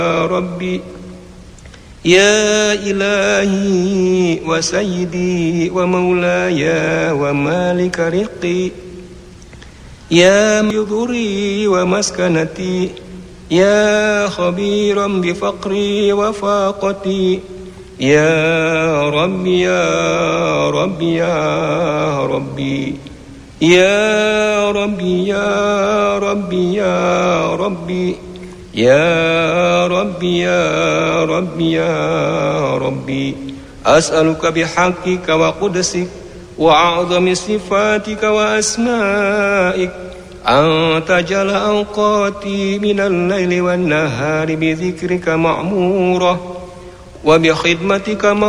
ربي يا إلهي وسيدي ومولاي ومالك رقي يا مضري ومسكنتي يا خبيرا بفقري وفاقتي يا ربي يا ربي يا ربي يا ربي يا ربي يا ربي يا ربي يا ربي يا ربي أسألك بحقك وقدسك وأعظم صفاتك وأسمائك أن تجعل أوقاتي من الليل والنهار بذكرك معمورة وبخدمتك